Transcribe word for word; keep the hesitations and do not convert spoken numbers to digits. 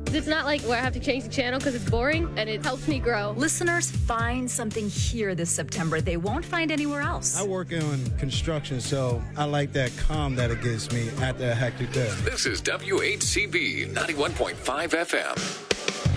It's not like where I have to change the channel because it's boring, and it helps me grow. Listeners find something here this September they won't find anywhere else. I work in construction, so I like that calm that it gives me after a hectic day. This is W H C B ninety-one point five F M.